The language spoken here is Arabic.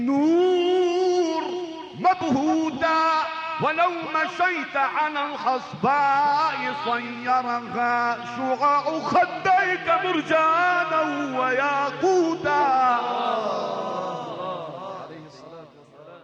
نور مبهوتا، ولو مشيت على الحصباء صيرها شعاع خديك مرجانا وياقوتا.